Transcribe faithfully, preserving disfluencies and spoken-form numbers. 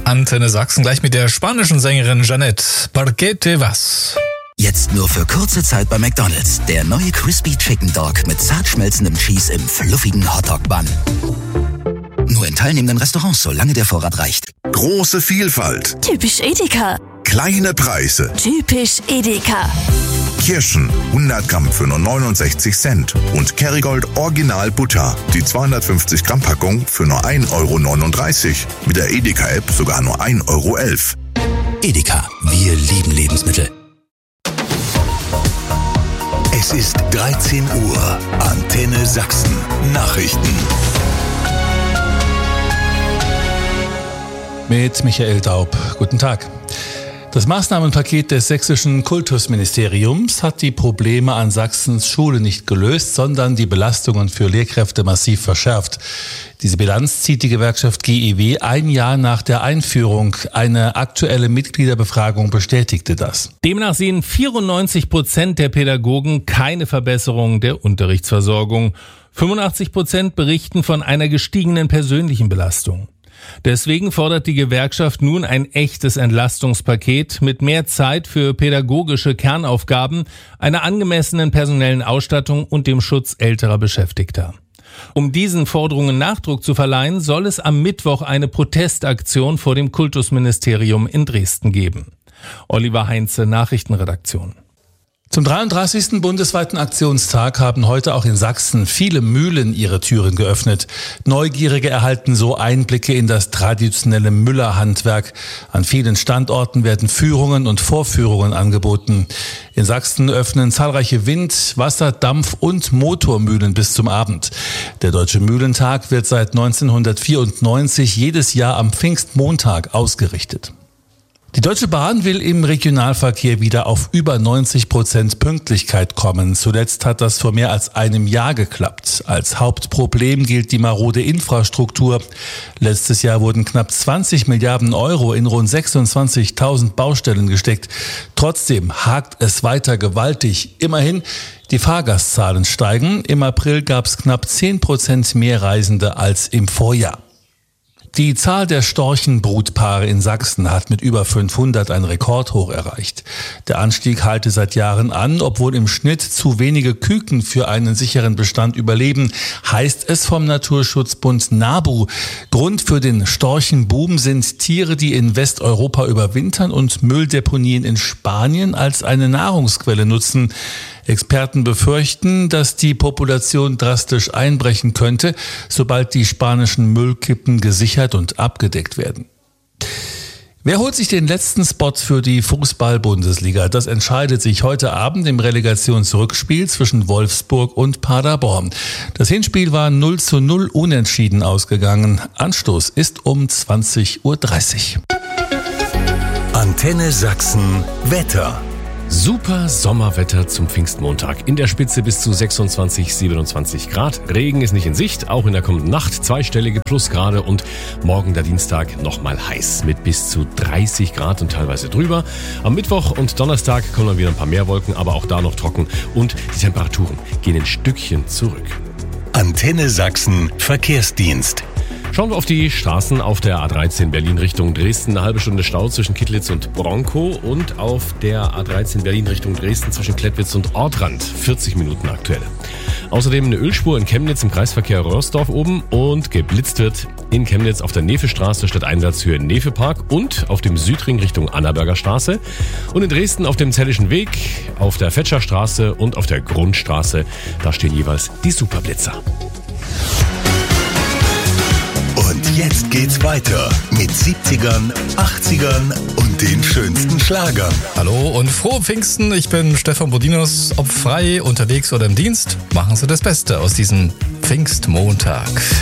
Antenne Sachsen gleich mit der spanischen Sängerin Jeanette. ¿Por qué te vas? Jetzt nur für kurze Zeit bei McDonald's. Der neue Crispy Chicken Dog mit zart schmelzendem Cheese im fluffigen Hotdog-Bun. Nur in teilnehmenden Restaurants, solange der Vorrat reicht. Große Vielfalt. Typisch Edeka. Kleine Preise. Typisch Edeka. Kirschen hundert Gramm für nur neunundsechzig Cent. Und Kerrygold Original Butter. Die zweihundertfünfzig Gramm Packung für nur ein Euro neununddreißig. Mit der Edeka-App sogar nur ein Euro elf. Edeka, wir lieben Lebensmittel. Es ist dreizehn Uhr. Antenne Sachsen. Nachrichten. Mit Michael Daub. Guten Tag. Das Maßnahmenpaket des sächsischen Kultusministeriums hat die Probleme an Sachsens Schule nicht gelöst, sondern die Belastungen für Lehrkräfte massiv verschärft. Diese Bilanz zieht die Gewerkschaft G I W ein Jahr nach der Einführung. Eine aktuelle Mitgliederbefragung bestätigte das. Demnach sehen vierundneunzig Prozent der Pädagogen keine Verbesserung der Unterrichtsversorgung. fünfundachtzig Prozent berichten von einer gestiegenen persönlichen Belastung. Deswegen fordert die Gewerkschaft nun ein echtes Entlastungspaket mit mehr Zeit für pädagogische Kernaufgaben, einer angemessenen personellen Ausstattung und dem Schutz älterer Beschäftigter. Um diesen Forderungen Nachdruck zu verleihen, soll es am Mittwoch eine Protestaktion vor dem Kultusministerium in Dresden geben. Oliver Heinze, Nachrichtenredaktion. Zum dreiunddreißigsten bundesweiten Aktionstag haben heute auch in Sachsen viele Mühlen ihre Türen geöffnet. Neugierige erhalten so Einblicke in das traditionelle Müllerhandwerk. An vielen Standorten werden Führungen und Vorführungen angeboten. In Sachsen öffnen zahlreiche Wind-, Wasser-, Dampf- und Motormühlen bis zum Abend. Der Deutsche Mühlentag wird seit neunzehnhundertvierundneunzig jedes Jahr am Pfingstmontag ausgerichtet. Die Deutsche Bahn will im Regionalverkehr wieder auf über neunzig Prozent Pünktlichkeit kommen. Zuletzt hat das vor mehr als einem Jahr geklappt. Als Hauptproblem gilt die marode Infrastruktur. Letztes Jahr wurden knapp zwanzig Milliarden Euro in rund sechsundzwanzigtausend Baustellen gesteckt. Trotzdem hakt es weiter gewaltig. Immerhin, die Fahrgastzahlen steigen. Im April gab es knapp zehn Prozent mehr Reisende als im Vorjahr. Die Zahl der Storchenbrutpaare in Sachsen hat mit über fünfhundert ein Rekordhoch erreicht. Der Anstieg halte seit Jahren an, obwohl im Schnitt zu wenige Küken für einen sicheren Bestand überleben, heißt es vom Naturschutzbund NABU. Grund für den Storchenboom sind Tiere, die in Westeuropa überwintern und Mülldeponien in Spanien als eine Nahrungsquelle nutzen. Experten befürchten, dass die Population drastisch einbrechen könnte, sobald die spanischen Müllkippen gesichert und abgedeckt werden. Wer holt sich den letzten Spot für die Fußball-Bundesliga? Das entscheidet sich heute Abend im Relegationsrückspiel zwischen Wolfsburg und Paderborn. Das Hinspiel war null zu null unentschieden ausgegangen. Anstoß ist um zwanzig Uhr dreißig. Antenne Sachsen Wetter. Super Sommerwetter zum Pfingstmontag. In der Spitze bis zu sechsundzwanzig, siebenundzwanzig Grad. Regen ist nicht in Sicht, auch in der kommenden Nacht zweistellige Plusgrade und morgen der Dienstag nochmal heiß mit bis zu dreißig Grad und teilweise drüber. Am Mittwoch und Donnerstag kommen dann wieder ein paar mehr Wolken, aber auch da noch trocken und die Temperaturen gehen ein Stückchen zurück. Antenne Sachsen Verkehrsdienst. Schauen wir auf die Straßen auf der A dreizehn Berlin Richtung Dresden. Eine halbe Stunde Stau zwischen Kittlitz und Bronkow und auf der A dreizehn Berlin Richtung Dresden zwischen Klettwitz und Ortrand. vierzig Minuten aktuell. Außerdem eine Ölspur in Chemnitz im Kreisverkehr Röhrsdorf oben und geblitzt wird in Chemnitz auf der Nefestraße statt Einsatzhöhe Nefepark und auf dem Südring Richtung Annaberger Straße. Und in Dresden auf dem Zellischen Weg, auf der Fetscherstraße und auf der Grundstraße. Da stehen jeweils die Superblitzer. Und jetzt geht's weiter mit siebzigern, achtzigern und den schönsten Schlagern. Hallo und frohe Pfingsten, ich bin Stefan Bodinos. Ob frei, unterwegs oder im Dienst, machen Sie das Beste aus diesem Pfingstmontag.